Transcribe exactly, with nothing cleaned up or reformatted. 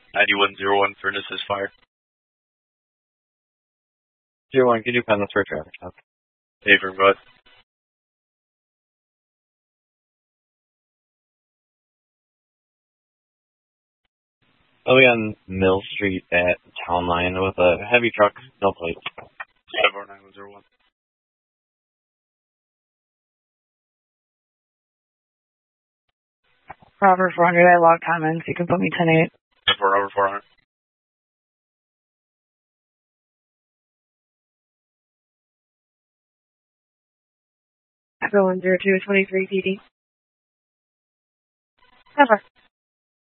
ninety-one zero one Furnace is fire. Zero one, can you pen this for traffic stop? Avery, go ahead. I'll be on Mill Street at Town Line with a heavy truck, no plates. seven four nine one zero one. Robert four hundred, I log comments. You can put me ten eight. For Robert four hundred. Echo one zero two twenty-three P D. Never.